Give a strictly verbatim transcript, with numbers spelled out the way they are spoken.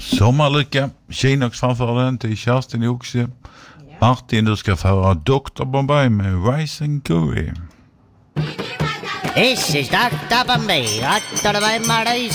Sommerlykke. Skinoksframføreren til Kjerstin Jokse. Martin, du skal føre doktor Bombay med Rice and Curry. This is Doctor Bombay. Doctor Bombay.